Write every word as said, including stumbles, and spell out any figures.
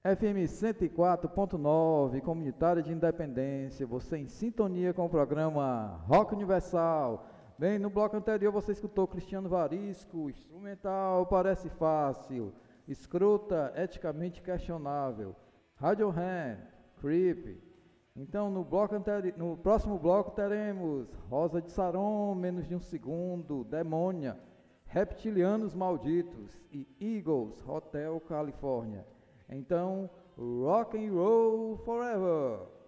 F M cento e quatro ponto nove, Comunitária de Independência, você em sintonia com o programa Rock Universal. Bem, no bloco anterior você escutou Cristiano Varisco, instrumental parece fácil, escrota, eticamente questionável, Radiohead, Creep. Então no, bloco anteri- no próximo bloco teremos Rosa de Saron, Menos de um Segundo, Demônia, Reptilianos Malditos e Eagles, Hotel California. Então, rock and roll forever!